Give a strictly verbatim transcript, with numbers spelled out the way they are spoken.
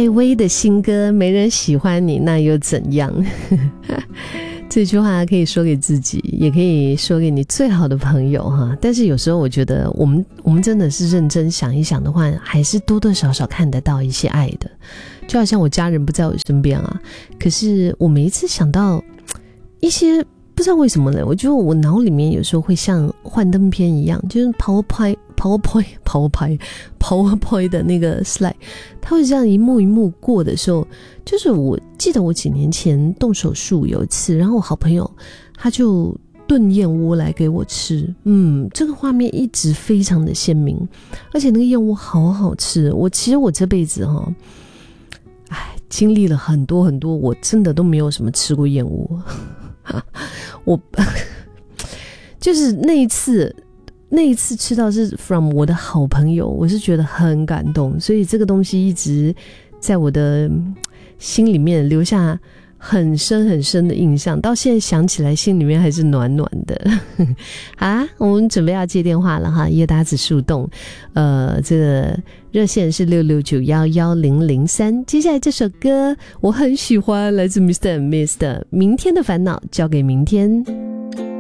艾薇的新歌《没人喜欢你那又怎样》这句话可以说给自己，也可以说给你最好的朋友哈。但是有时候我觉得我们我们真的是认真想一想的话，还是多多少少看得到一些爱的。就好像我家人不在我身边啊，可是我每一次想到一些不知道为什么呢，我觉得我脑里面有时候会像幻灯片一样，就是 PowerPoint PowerPoint PowerPoint PowerPoint 的那个 slide， 它会这样一幕一幕过的时候，就是我记得我几年前动手术有一次，然后我好朋友他就炖燕窝来给我吃，嗯，这个画面一直非常的鲜明，而且那个燕窝好好吃。我其实我这辈子哈，哎，经历了很多很多，我真的都没有什么吃过燕窝。我就是那一次那一次吃到是 from 我的好朋友，我是觉得很感动，所以这个东西一直在我的心里面留下很深很深的印象，到现在想起来心里面还是暖暖的。好啦，我们准备要接电话了哈，叶达子树洞，呃，这个热线是六六九一一零零三。接下来这首歌我很喜欢，来自 Mister and Miss 的《明天的烦恼交给明天》。